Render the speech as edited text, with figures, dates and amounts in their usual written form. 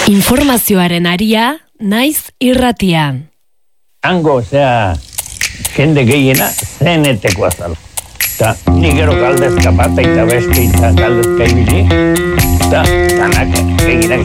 Informazioaren aria, naiz irratian. Hango, jende gehiena zeneteko azal. Eta ni gero galdezka bat eta beste eta galdezka ibili. Eta danak eginak